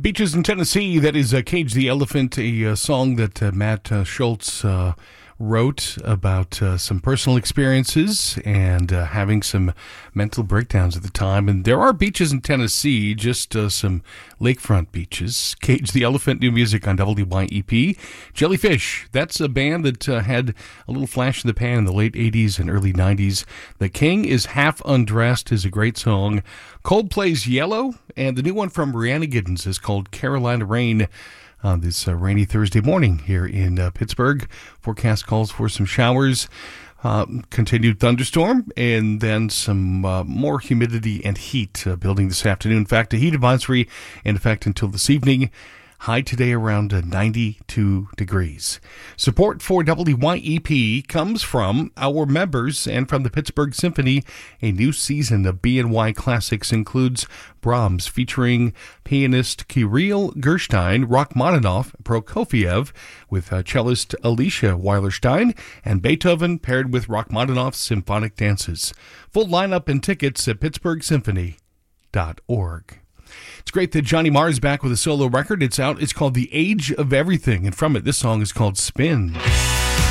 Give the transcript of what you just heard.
Beaches in Tennessee, that is Cage the Elephant, a song that Matt Schultz wrote about some personal experiences and having some mental breakdowns at the time. And there are beaches in Tennessee, just some lakefront beaches. Cage the Elephant, new music on WYEP. Jellyfish, that's a band that had a little flash in the pan in the late 80s and early 90s. The King is Half Undressed is a great song. Coldplay's Yellow, and the new one from Rihanna Giddens is called Carolina Rain. On this rainy Thursday morning here in Pittsburgh. Forecast calls for some showers, continued thunderstorm, and then some more humidity and heat building this afternoon. In fact, a heat advisory in effect until this evening. High today around 92 degrees. Support for WYEP comes from our members and from the Pittsburgh Symphony. A new season of BNY Classics includes Brahms featuring pianist Kirill Gerstein, Rachmaninoff, Prokofiev with cellist Alicia Weilerstein, and Beethoven paired with Rachmaninoff's symphonic dances. Full lineup and tickets at pittsburghsymphony.org. It's great that Johnny Marr is back with a solo record. It's out. It's called The Age of Everything, and from it, this song is called Spin.